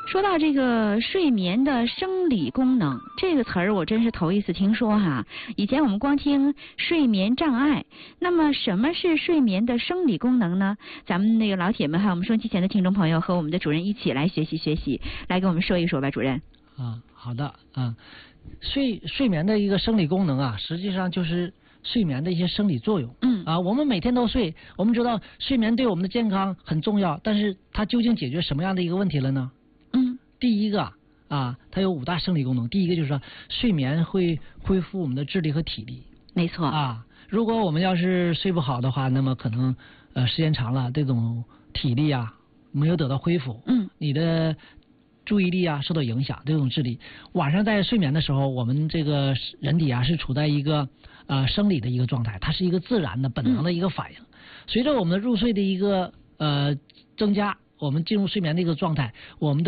说到这个睡眠的生理功能这个词儿，我真是头一次听说哈。以前我们光听睡眠障碍，那么什么是睡眠的生理功能呢？咱们那个老铁们还有我们收音机前的听众朋友和我们的主任一起来学习学习，来给我们说一说吧，主任。 好的睡眠的一个生理功能啊，实际上就是睡眠的一些生理作用。我们每天都睡，我们知道睡眠对我们的健康很重要，但是它究竟解决什么样的一个问题了呢？第一个它有5大生理功能。第一个就是说，睡眠会恢复我们的智力和体力。 没错如果我们要是睡不好的话，那么可能时间长了，这种体力没有得到恢复，你的注意力受到影响，这种智力。晚上在睡眠的时候，我们这个人体是处在一个生理的一个状态，它是一个自然的本能的一个反应。随着我们的入睡的一个增加，我们进入睡眠的一个状态，我们的